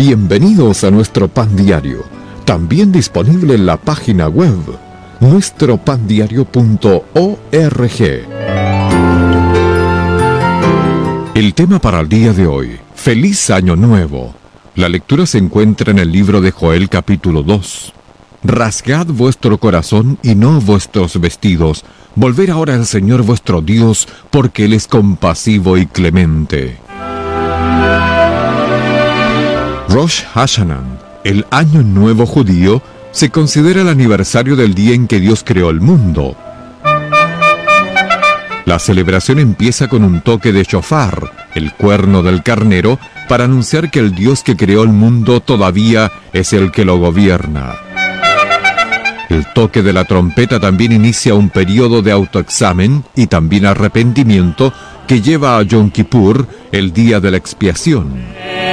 Bienvenidos a nuestro Pan Diario, también disponible en la página web nuestropandiario.org. El tema para el día de hoy: ¡Feliz Año Nuevo! La lectura se encuentra en el libro de Joel capítulo 2. Rasgad vuestro corazón y no vuestros vestidos. Volver ahora al Señor vuestro Dios, porque Él es compasivo y clemente. Rosh Hashanah, el Año Nuevo judío, se considera el aniversario del día en que Dios creó el mundo. La celebración empieza con un toque de shofar, el cuerno del carnero, para anunciar que el Dios que creó el mundo todavía es el que lo gobierna. El toque de la trompeta también inicia un periodo de autoexamen y también arrepentimiento que lleva a Yom Kippur, el día de la expiación.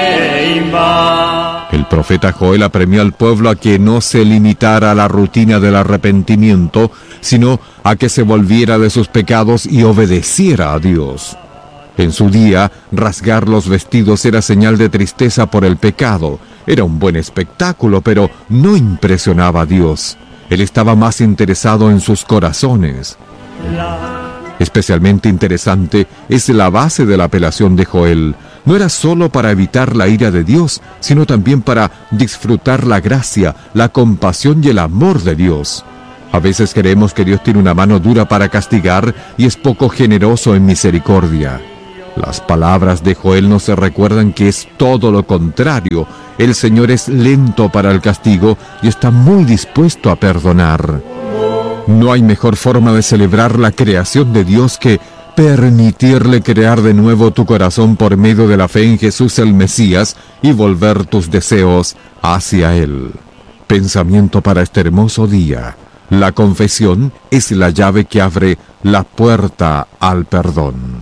El profeta Joel apremió al pueblo a que no se limitara a la rutina del arrepentimiento, sino a que se volviera de sus pecados y obedeciera a Dios. En su día, rasgar los vestidos era señal de tristeza por el pecado. Era un buen espectáculo, pero no impresionaba a Dios. Él estaba más interesado en sus corazones. Especialmente interesante es la base de la apelación de Joel. No era solo para evitar la ira de Dios, sino también para disfrutar la gracia, la compasión y el amor de Dios. A veces creemos que Dios tiene una mano dura para castigar y es poco generoso en misericordia. Las palabras de Joel nos recuerdan que es todo lo contrario. El Señor es lento para el castigo y está muy dispuesto a perdonar. No hay mejor forma de celebrar la creación de Dios que permitirle crear de nuevo tu corazón por medio de la fe en Jesús el Mesías y volver tus deseos hacia Él. Pensamiento para este hermoso día: la confesión es la llave que abre la puerta al perdón.